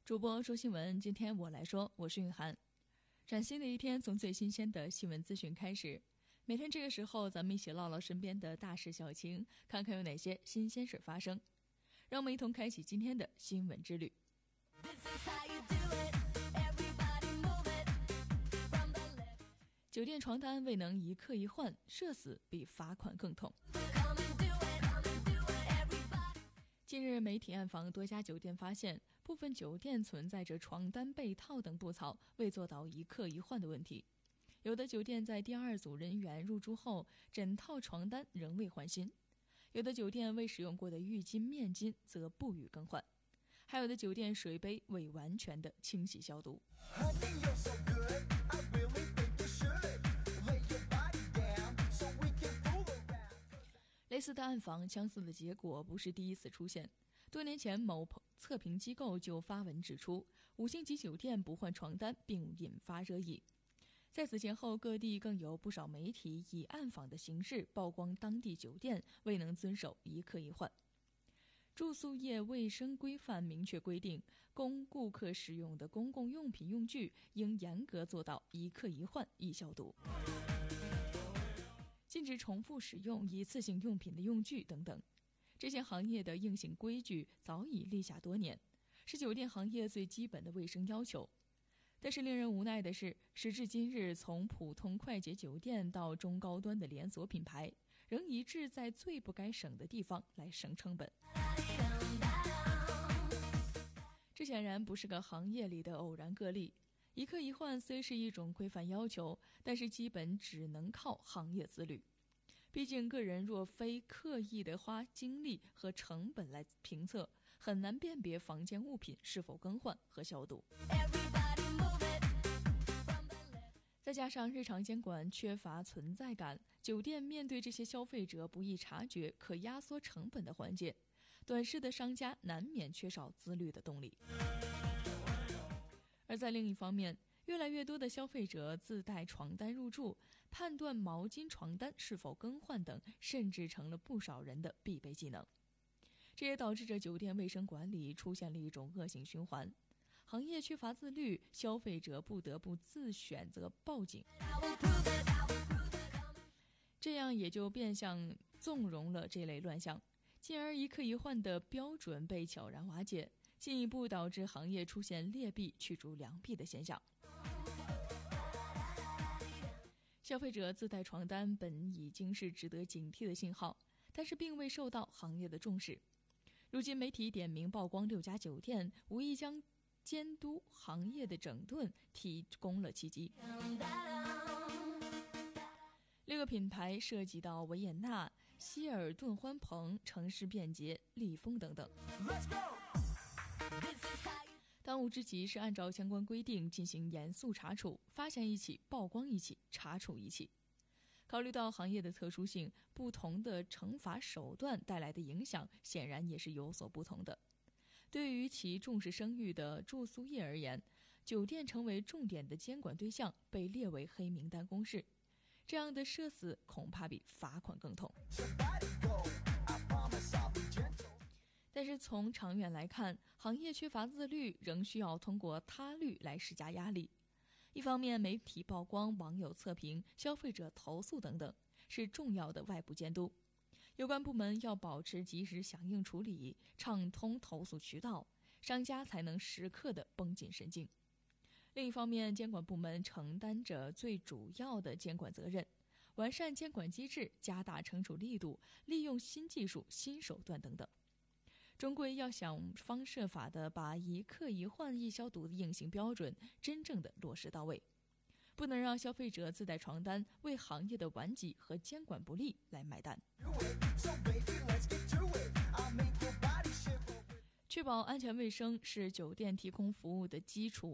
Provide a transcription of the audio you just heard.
主播说新闻，今天我来说，我是韵涵。崭新的一天，从最新鲜的新闻资讯开始。每天这个时候，咱们一起唠唠身边的大事小情，看看有哪些新鲜事发生。让我们一同开启今天的新闻之旅。酒店床单未能一客一换，社死比罚款更痛。近日，媒体暗访多家酒店，发现部分酒店存在着床单、被套等布草未做到一客一换的问题。有的酒店在第二组人员入住后，整套床单仍未换新；有的酒店未使用过的浴巾、面巾则不予更换；还有的酒店水杯未完全的清洗消毒。类似的暗访，相似的结果不是第一次出现。多年前，某测评机构就发文指出，5星级酒店不换床单并引发热议。在此前后，各地更有不少媒体以暗访的形式曝光当地酒店未能遵守一客一换。住宿业卫生规范明确规定，供顾客使用的公共用品用具应严格做到一客一换一消毒，禁止重复使用一次性用品的用具等等。这些行业的硬性规矩早已立下多年，是酒店行业最基本的卫生要求。但是令人无奈的是，时至今日，从普通快捷酒店到中高端的连锁品牌，仍一致在最不该省的地方来省成本。这显然不是个行业里的偶然个例。一客一换虽是一种规范要求，但是基本只能靠行业自律。毕竟个人若非刻意的花精力和成本来评测，很难辨别房间物品是否更换和消毒。再加上日常监管缺乏存在感，酒店面对这些消费者不易察觉、可压缩成本的环节，短视的商家难免缺少自律的动力。而在另一方面，越来越多的消费者自带床单入住，判断毛巾、床单是否更换等，甚至成了不少人的必备技能。这也导致着酒店卫生管理出现了一种恶性循环。行业缺乏自律，消费者不得不自选择报警，这样也就变相纵容了这类乱象，进而一客一换的标准被悄然瓦解，进一步导致行业出现劣币驱逐良币的现象。消费者自带床单本已经是值得警惕的信号，但是并未受到行业的重视。如今媒体点名曝光6家酒店，无意将监督行业的整顿提供了契机。6个品牌涉及到维也纳、希尔顿欢朋、城市便捷、丽风等等。当务之急是按照相关规定进行严肃查处，发现一起曝光一起，查处一起。考虑到行业的特殊性，不同的惩罚手段带来的影响显然也是有所不同的。对于其重视声誉的住宿业而言，酒店成为重点的监管对象，被列为黑名单公示，这样的社死恐怕比罚款更痛。但是从长远来看，行业缺乏自律，仍需要通过他律来施加压力。一方面，媒体曝光、网友测评、消费者投诉等等，是重要的外部监督。有关部门要保持及时响应处理，畅通投诉渠道，商家才能时刻的绷紧神经。另一方面，监管部门承担着最主要的监管责任，完善监管机制，加大惩处力度，利用新技术、新手段等等。终归要想方设法的把一客一换一消毒的硬性标准真正的落实到位，不能让消费者自带床单为行业的顽疾和监管不力来买单。确保安全卫生是酒店提供服务的基础。